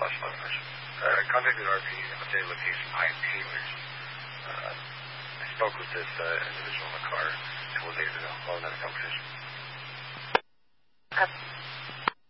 plus location. I contacted RP, updated location, Pine Taylors. I spoke with this individual in the car a couple of days ago while in that conversation.